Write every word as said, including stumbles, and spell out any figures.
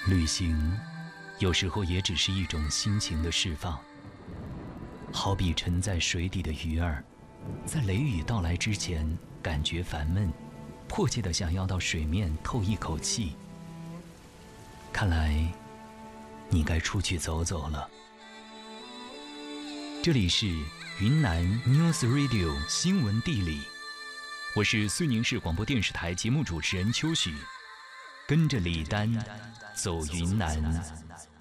旅行有时候也只是一种心情的释放，好比沉在水底的鱼儿，在雷雨到来之前感觉烦闷，迫切地想要到水面透一口气。看来你该出去走走了。这里是云南 News Radio 新闻地理，我是绥宁市广播电视台节目主持人邱许，跟着李丹走云南。